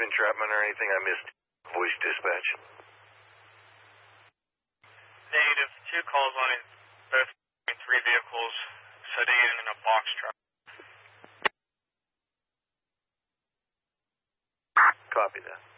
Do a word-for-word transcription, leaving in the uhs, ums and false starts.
entrapment or anything? I missed voice dispatch. Negative. Two calls on it. Both three vehicles, sedan and a box truck. Copy that.